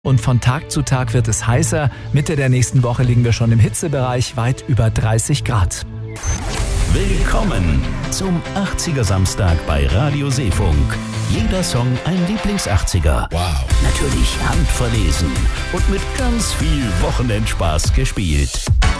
Und von Tag zu Tag wird es heißer. Mitte der nächsten Woche liegen wir schon im Hitzebereich, weit über 30 Grad. Willkommen zum 80er Samstag bei Radio Seefunk. Jeder Song ein Lieblings-80er. Wow. Natürlich handverlesen und mit ganz viel Wochenendspaß gespielt.